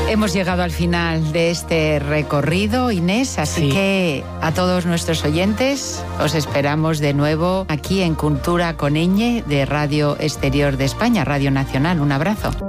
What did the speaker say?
Hemos llegado al final de este recorrido, Inés, así que a todos nuestros oyentes os esperamos de nuevo aquí en Cultura con Ñ de Radio Exterior de España, Radio Nacional. Un abrazo.